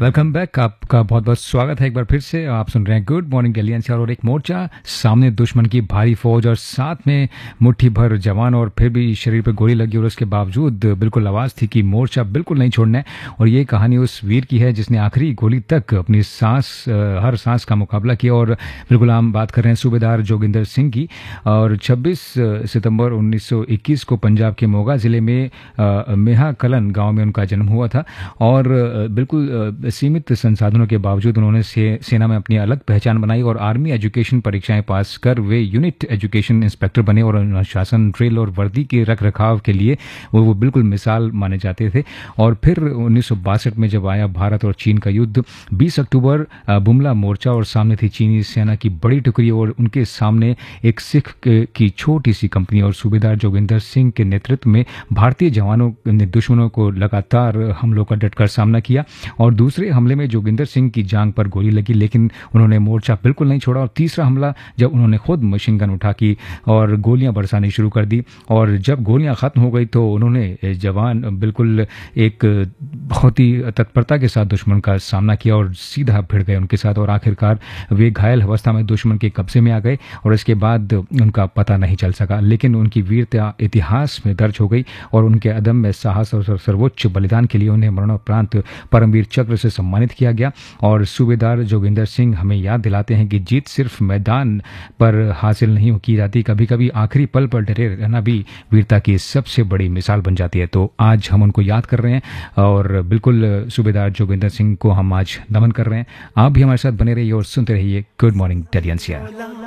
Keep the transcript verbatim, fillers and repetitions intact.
Welcome back. आपका बहुत बहुत स्वागत है एक बार फिर से। आप सुन रहे हैं गुड मॉर्निंग दिल्ली एनसीआर। और एक मोर्चा, सामने दुश्मन की भारी फौज और साथ में मुट्ठी भर जवान, और फिर भी शरीर पर गोली लगी और उसके बावजूद बिल्कुल आवाज़ थी कि मोर्चा बिल्कुल नहीं छोड़ना है। और ये कहानी उस वीर की है जिसने आखिरी गोली तक अपनी सांस हर सांस का मुकाबला किया। और बिल्कुल हम बात कर रहे हैं सूबेदार जोगिंदर सिंह की। और छब्बीस सितंबर उन्नीस सौ इक्कीस को पंजाब के मोगा ज़िले में मेहा कलन गाँव में उनका जन्म हुआ था। और बिल्कुल सीमित संसाधनों के बावजूद उन्होंने से, सेना में अपनी अलग पहचान बनाई और आर्मी एजुकेशन परीक्षाएं पास कर वे यूनिट एजुकेशन इंस्पेक्टर बने। और अनुशासन, ड्रिल और वर्दी के रख रखाव के लिए वो, वो बिल्कुल मिसाल माने जाते थे। और फिर उन्नीस सौ बासठ में जब आया भारत और चीन का युद्ध, बीस अक्टूबर बुमला मोर्चा और सामने थी चीनी सेना की बड़ी टुकड़ी और उनके सामने एक सिख की छोटी सी कंपनी। और सूबेदार जोगिंदर सिंह के नेतृत्व में भारतीय जवानों ने दुश्मनों को लगातार हमलों का डटकर सामना किया। और दूसरे हमले में जोगिंदर सिंह की जांग पर गोली लगी, लेकिन उन्होंने मोर्चा बिल्कुल नहीं छोड़ा। और तीसरा हमला जब उन्होंने खुद मशीन गन उठा की और गोलियां बरसानी शुरू कर दी। और जब गोलियां खत्म हो गई तो उन्होंने जवान बिल्कुल एक बहुत ही तत्परता के साथ दुश्मन का सामना किया और सीधा भिड़ गए उनके साथ। और आखिरकार वे घायल अवस्था में दुश्मन के कब्जे में आ गए और इसके बाद उनका पता नहीं चल सका। लेकिन उनकी वीरता इतिहास में दर्ज हो गई और उनके अदम्य साहस और सर्वोच्च बलिदान के लिए उन्हें मरणोपरांत परमवीर चक्र से सम्मानित किया गया। और सूबेदार जोगिंदर सिंह हमें याद दिलाते हैं कि जीत सिर्फ मैदान पर हासिल नहीं की जाती, कभी कभी आखिरी पल पर डटे रहना भी वीरता की सबसे बड़ी मिसाल बन जाती है। तो आज हम उनको याद कर रहे हैं और बिल्कुल सूबेदार जोगिंदर सिंह को हम आज नमन कर रहे हैं। आप भी हमारे साथ बने रहिए और सुनते रहिए गुड मॉर्निंग दिल्ली एनसीआर।